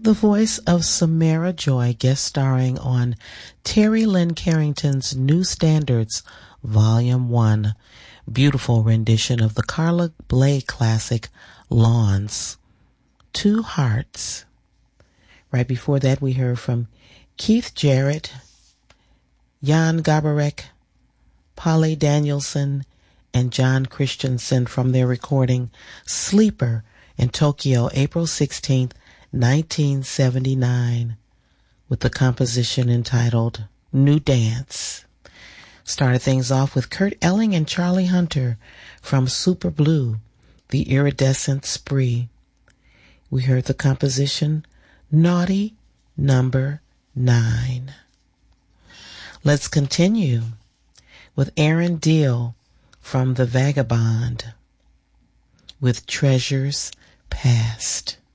The voice of Samara Joy guest starring on Terry Lynn Carrington's New Standards, Volume 1, beautiful rendition of the Carla Bley classic, Lawns, Two Hearts. Right before that, we heard from Keith Jarrett, Jan Gabarek, Polly Danielson, and John Christensen from their recording Sleeper in Tokyo, April 16th, 1979, with the composition entitled New Dance. Started things off with Kurt Elling and Charlie Hunter from Super Blue, The Iridescent Spree. We heard the composition Naughty Number 9. Let's continue with Aaron Deal from The Vagabond with Treasures Past.